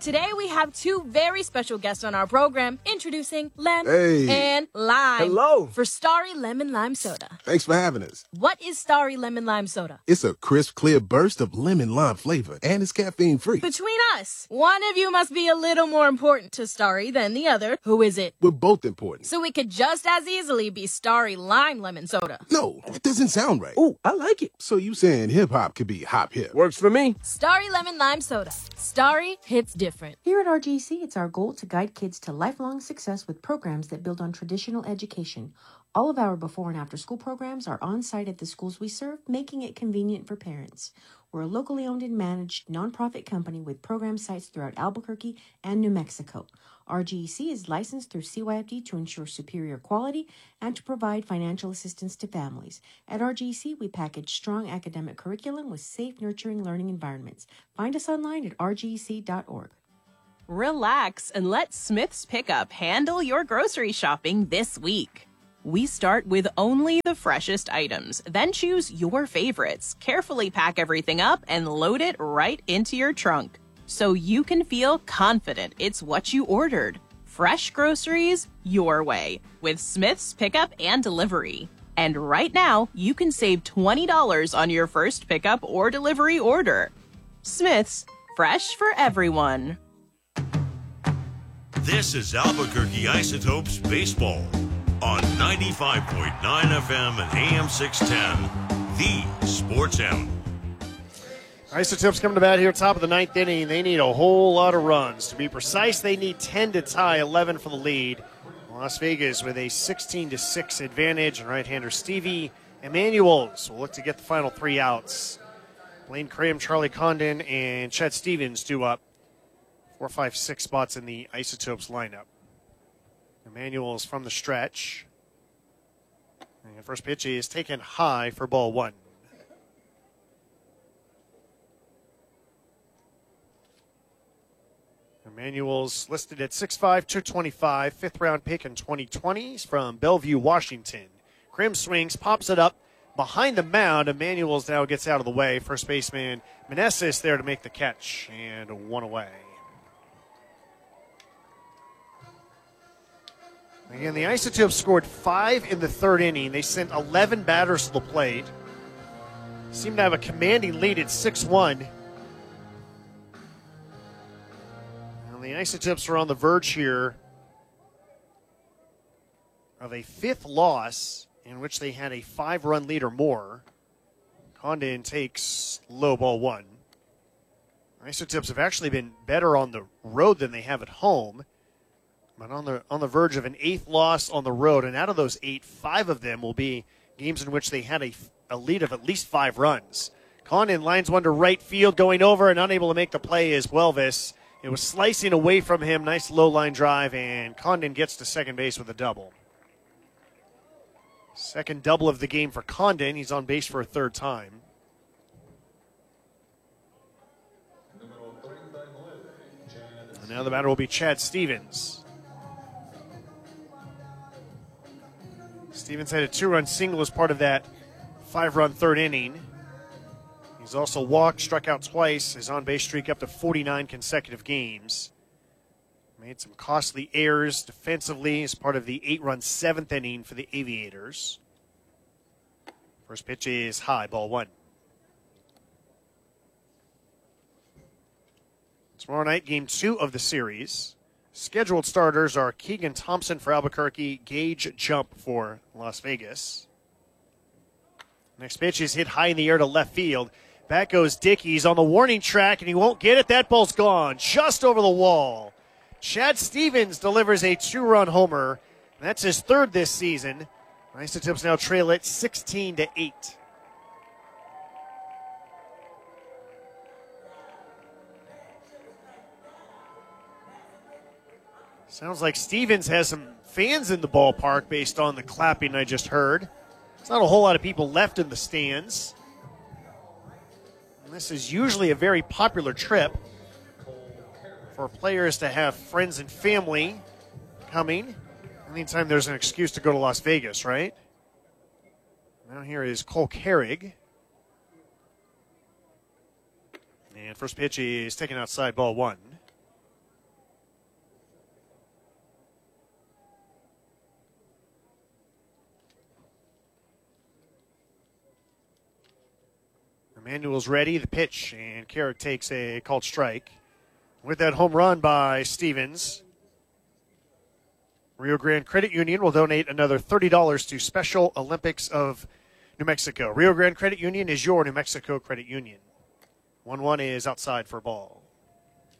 Today we have two very special guests on our program, introducing Lem and Lime. Hello. For Starry Lemon Lime Soda. Thanks for having us. What is Starry Lemon Lime Soda? It's a crisp, clear burst of lemon lime flavor, and it's caffeine-free. Between us, one of you must be a little more important to Starry than the other. Who is it? We're both important. So we could just as easily be Starry Lime Lemon Soda. No, that doesn't sound right. Ooh, I like it. So you saying hip-hop could be hop-hip? Works for me. Starry Lemon Lime Soda. Starry hits different. Here at RGC, it's our goal to guide kids to lifelong success with programs that build on traditional education. All of our before and after school programs are on site at the schools we serve, making it convenient for parents. We're a locally owned and managed nonprofit company with program sites throughout Albuquerque and New Mexico. RGC is licensed through CYFD to ensure superior quality and to provide financial assistance to families. At RGC, we package strong academic curriculum with safe, nurturing learning environments. Find us online at rgc.org. Relax and let Smith's Pickup handle your grocery shopping this week. We start with only the freshest items, then choose your favorites, carefully pack everything up, and load it right into your trunk, so you can feel confident it's what you ordered. Fresh groceries your way with Smith's Pickup and Delivery. And right now, you can save $20 on your first pickup or delivery order. Smith's, fresh for everyone. This is Albuquerque Isotopes Baseball on 95.9 FM and AM 610, the Sports Animal. Isotopes coming to bat here, top of the ninth inning. They need a whole lot of runs. To be precise, they need 10 to tie, 11 for the lead. Las Vegas with a 16-6 advantage, and right-hander Stevie Emanuels will look to get the final three outs. Blaine Cram, Charlie Condon, and Chet Stevens due up 4, 5, 6 spots in the Isotopes lineup. Emanuels from the stretch. And first pitch is taken high for ball one. Emanuels listed at 6'5", 225, fifth-round pick in 2020. He's from Bellevue, Washington. Krim swings, pops it up behind the mound. Emanuels now gets out of the way. First baseman Meneses there to make the catch, and one away. Again, the Isotopes scored 5 in the third inning. They sent 11 batters to the plate. Seemed to have a commanding lead at 6-1. And the Isotopes are on the verge here of a fifth loss in which they had a 5-run lead or more. Condon takes low ball one. Isotopes have actually been better on the road than they have at home. But on the verge of an 8th loss on the road, and out of those 8, 5 of them will be games in which they had a lead of at least 5 runs. Condon lines one to right field, going over and unable to make the play is Huelvis. It was slicing away from him, nice low line drive, and Condon gets to second base with a double. Second double of the game for Condon. He's on base for a third time. And now the batter will be Chad Stevens. Stevens had a 2-run single as part of that 5-run third inning. He's also walked, struck out twice, his on-base streak up to 49 consecutive games. Made some costly errors defensively as part of the 8-run 7th inning for the Aviators. First pitch is high, ball one. Tomorrow night, game 2 of the series. Scheduled starters are Keegan Thompson for Albuquerque, Gage Jump for Las Vegas. Next pitch is hit high in the air to left field. Back goes Dickey. He's on the warning track, and he won't get it. That ball's gone, just over the wall. Chad Stevens delivers a 2-run homer. That's his 3rd this season. Isotopes now trail it 16-8. Sounds like Stevens has some fans in the ballpark based on the clapping I just heard. There's not a whole lot of people left in the stands. And this is usually a very popular trip for players to have friends and family coming. Anytime there's an excuse to go to Las Vegas, right? Now here is Cole Carrig. And first pitch is taken outside, ball one. Emmanuel's ready, the pitch, and Carrick takes a called strike. With that home run by Stevens, Rio Grande Credit Union will donate another $30 to Special Olympics of New Mexico. Rio Grande Credit Union is your New Mexico credit union. 1-1 is outside for a ball.